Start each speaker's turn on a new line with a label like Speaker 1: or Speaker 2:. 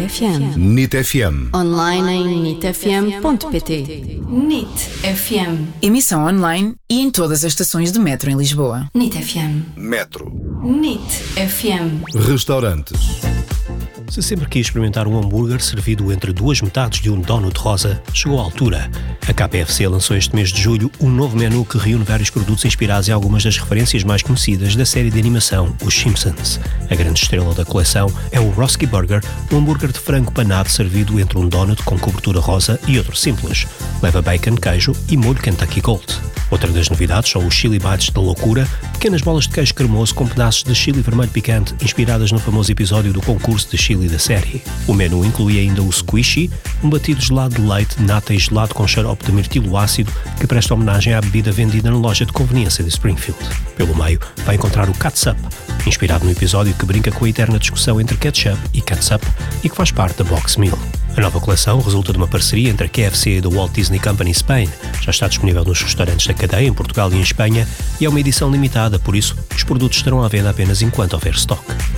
Speaker 1: FM.
Speaker 2: NIT FM.
Speaker 1: Online em nitfm.pt. NIT FM.
Speaker 3: Emissão online e em todas as estações de metro em Lisboa.
Speaker 1: NIT FM.
Speaker 2: Metro.
Speaker 1: NIT FM.
Speaker 2: Restaurantes.
Speaker 4: Se sempre quis experimentar um hambúrguer servido entre duas metades de um donut rosa, chegou à altura. A KFC lançou este mês de julho um novo menu que reúne vários produtos inspirados em algumas das referências mais conhecidas da série de animação Os Simpsons. A grande estrela da coleção é o Roski Burger, um hambúrguer de frango panado servido entre um donut com cobertura rosa e outro simples. Leva bacon, queijo e molho Kentucky Gold. Outra das novidades são os Chili Bites da Loucura, pequenas bolas de queijo cremoso com pedaços de chili vermelho picante inspiradas no famoso episódio do concurso de chili da série. O menu inclui ainda o Squishy, um batido gelado de leite, nata e gelado com xarope de mirtilo ácido que presta homenagem à bebida vendida na loja de conveniência de Springfield. Pelo meio, vai encontrar o Catsup, inspirado no episódio que brinca com a eterna discussão entre ketchup e catsup e que faz parte da Box Meal. A nova coleção resulta de uma parceria entre a KFC e da Walt Disney Company Spain. Já está disponível nos restaurantes da cadeia em Portugal e em Espanha e é uma edição limitada, por isso os produtos estarão à venda apenas enquanto houver estoque.